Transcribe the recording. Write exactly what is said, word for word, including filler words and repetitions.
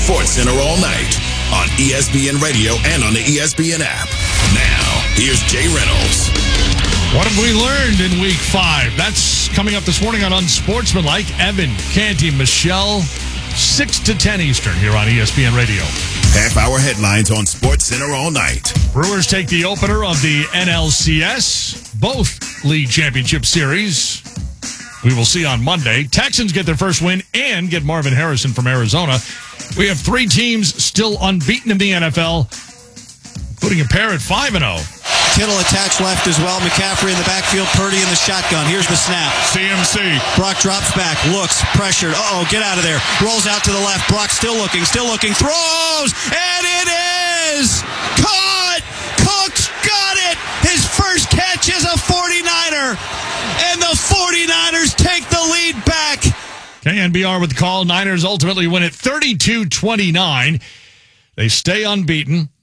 Sports Center all night on E S P N Radio and on the E S P N app. Now, here's Jay Reynolds. What have we learned in week five? That's coming up this morning on Unsportsmanlike. Evan, Canty, Michelle, six to ten Eastern here on E S P N Radio. Half-hour headlines on Sports Center all night. Brewers take the opener of the N L C S, both league championship series. We will see on Monday. Texans get their first win and get Marvin Harrison from Arizona. We have three teams still unbeaten in the N F L, including a pair at five and oh. Kittle attached left as well. McCaffrey in the backfield. Purdy in the shotgun. Here's the snap. C M C. Brock drops back. Looks. Pressured. Uh-oh. Get out of there. Rolls out to the left. Brock still looking. Still looking. Throws. And it is caught. Cook's got it. His first catch is a forty-niner. And the forty-niners take the lead back. K N B R with the call. Niners ultimately win it thirty-two twenty-nine. They stay unbeaten.